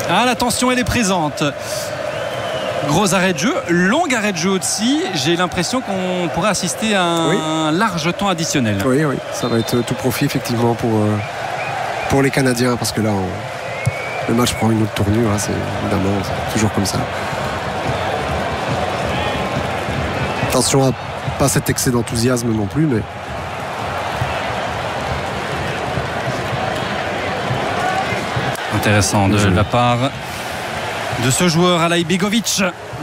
Ah, la tension, elle est présente. Gros arrêt de jeu, long arrêt de jeu aussi. J'ai l'impression qu'on pourrait assister à un large temps additionnel. Oui, ça va être tout profit effectivement pour les Canadiens, parce que là, le match prend une autre tournure. Hein, évidemment, c'est toujours comme ça. Attention à pas cet excès d'enthousiasme non plus, mais intéressant de la part de ce joueur Alay Begovic.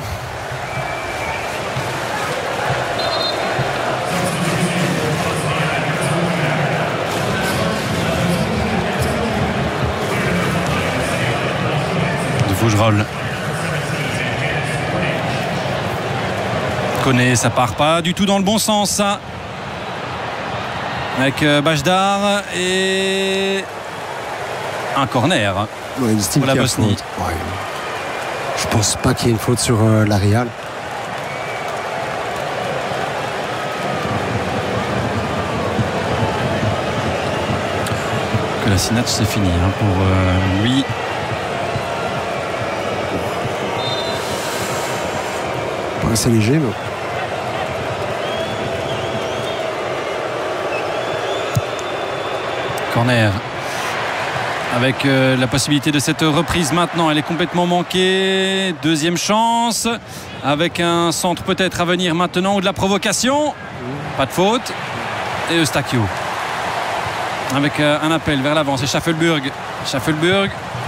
De Fougerolles. Connaît, ça part pas du tout dans le bon sens, ça. Avec Bajdar et un corner pour la Bosnie. Ouais. Je pense pas qu'il y ait une faute sur la Real. Que la Sinach, c'est fini pour lui. Pas assez léger, mais... Corner. Avec la possibilité de cette reprise maintenant. Elle est complètement manquée. Deuxième chance. Avec un centre peut-être à venir maintenant ou de la provocation. Pas de faute. Et Eustachio. Avec un appel vers l'avant. C'est Schaffelburg. Schaffelburg